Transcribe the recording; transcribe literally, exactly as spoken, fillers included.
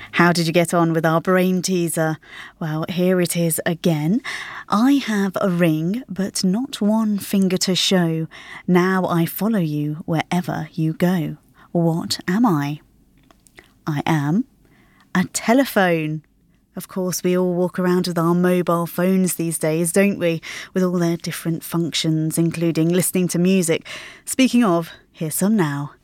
How did you get on with our brain teaser? Well, here it is again. I have a ring, but not one finger to show. Now I follow you wherever you go. What am I? I am a telephone. Of course, we all walk around with our mobile phones these days, don't we? With all their different functions, including listening to music. Speaking of, here's some now.